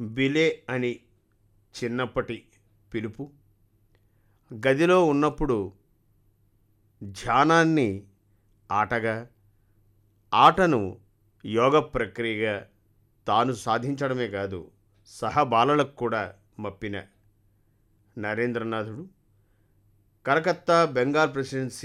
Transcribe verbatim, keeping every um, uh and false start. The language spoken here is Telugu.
బిలే అని చిన్నప్పటి పిలుపు. గదిలో ఉన్నప్పుడు ధ్యానాన్ని ఆటగా, ఆటను యోగ ప్రక్రియగా తాను సాధించడమే కాదు సహబాలలకు కూడా మప్పిన నరేంద్రనాథుడు కలకత్తా బెంగాల్ ప్రెసిడెన్సీ